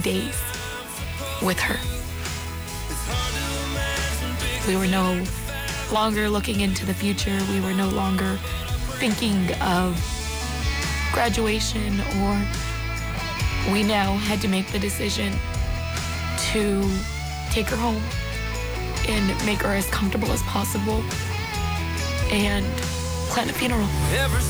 days with her. We were no longer looking into the future. We were no longer thinking of graduation, or we now had to make the decision to take her home and make her as comfortable as possible and plan a funeral.